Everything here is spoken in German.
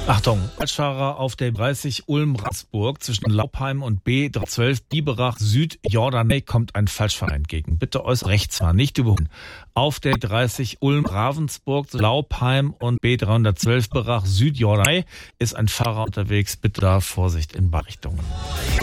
Achtung, Falschfahrer auf der 30 Ulm-Ratzburg zwischen Laupheim und B312 Biberach Süd-Jordanei kommt ein Falschfahrer entgegen. Bitte äußerst rechts fahren, nicht überholen. Auf der 30 Ulm-Ravensburg zwischen Laupheim und B312 Biberach Süd-Jordanei ist ein Fahrer unterwegs. Bitte da Vorsicht in beide Richtungen.